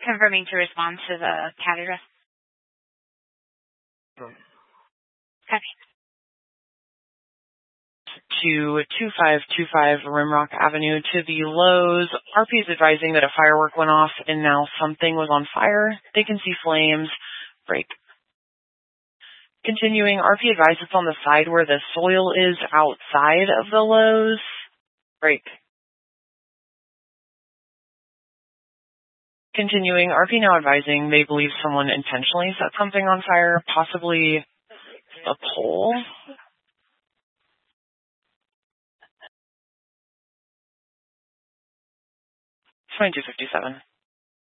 Confirming to respond to the CAD address. Copy. To 2525 Rimrock Avenue to the Lowe's. RP is advising that a firework went off and now something was on fire. They can see flames. Break. Continuing, RP advised it's on the side where the soil is outside of the Lowe's. Break. Continuing, RP now advising they believe someone intentionally set something on fire, possibly a pole. 2257.